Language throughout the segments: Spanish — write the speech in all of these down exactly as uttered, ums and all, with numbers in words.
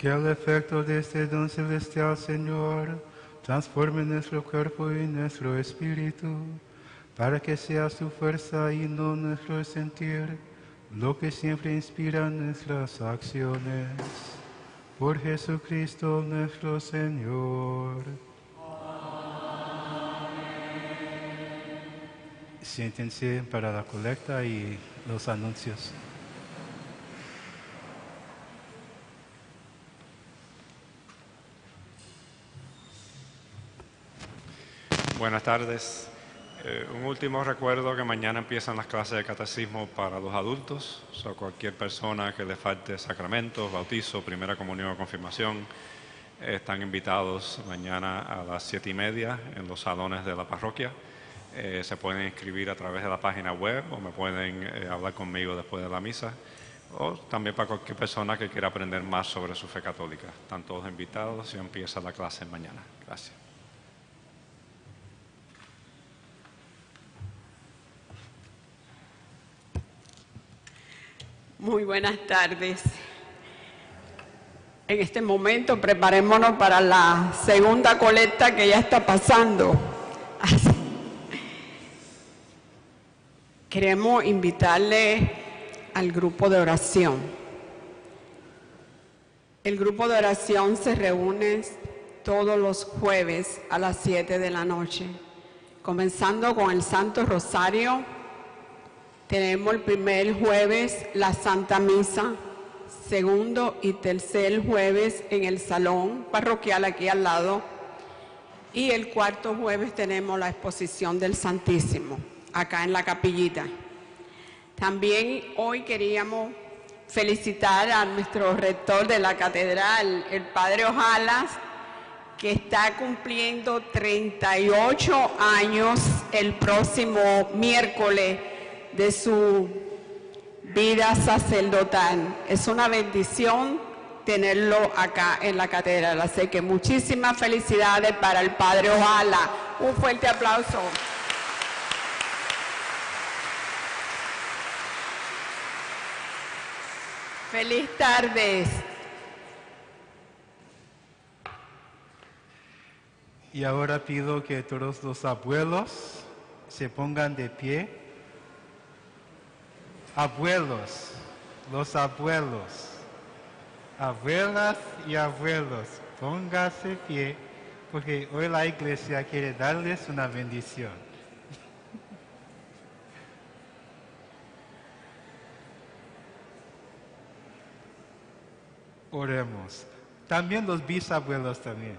Que el efecto de este don celestial, Señor, transforme nuestro cuerpo y nuestro espíritu, para que sea su fuerza y no nuestro sentir, lo que siempre inspira nuestras acciones. Por Jesucristo nuestro Señor. Siéntense para la colecta y los anuncios. Buenas tardes. Eh, un último recuerdo que mañana empiezan las clases de catecismo para los adultos. O sea, cualquier persona que le falte sacramentos, bautizo, primera comunión o confirmación, eh, están invitados mañana a las siete y media en los salones de la parroquia. Eh, se pueden inscribir a través de la página web o me pueden eh, hablar conmigo después de la misa. O también para cualquier persona que quiera aprender más sobre su fe católica. Están todos invitados y empieza la clase mañana. Gracias. Muy buenas tardes. En este momento preparémonos para la segunda colecta que ya está pasando. Así. Queremos invitarle al grupo de oración. El grupo de oración se reúne todos los jueves a las siete de la noche, comenzando con el Santo Rosario. Tenemos el primer jueves la Santa Misa, segundo y tercer jueves en el salón parroquial aquí al lado, y el cuarto jueves tenemos la exposición del Santísimo, acá en la capillita. También hoy queríamos felicitar a nuestro rector de la catedral, el Padre Ojalas, que está cumpliendo treinta y ocho años el próximo miércoles de su vida sacerdotal. Es una bendición tenerlo acá en la catedral. Así que muchísimas felicidades para el Padre Ojalas. Un fuerte aplauso. Feliz tardes. Y ahora pido que todos los abuelos se pongan de pie. Abuelos, los abuelos, abuelas y abuelos, pónganse de pie, porque hoy la iglesia quiere darles una bendición. Oremos. También los bisabuelos también.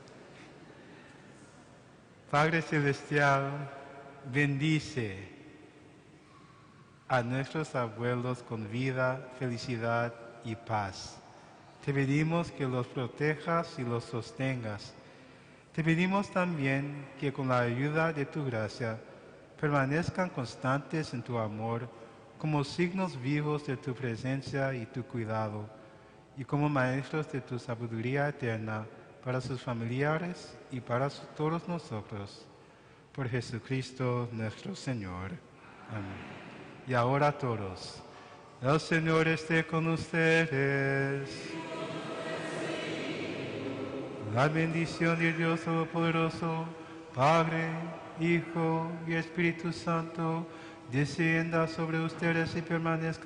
Padre Celestial, bendice a nuestros abuelos con vida, felicidad y paz. Te pedimos que los protejas y los sostengas. Te pedimos también que con la ayuda de tu gracia permanezcan constantes en tu amor como signos vivos de tu presencia y tu cuidado, y como maestros de tu sabiduría eterna para sus familiares y para todos nosotros. Por Jesucristo nuestro Señor. Amén. Y ahora todos, el Señor esté con ustedes. La bendición de Dios Todopoderoso, Padre, Hijo y Espíritu Santo, descienda sobre ustedes y permanezca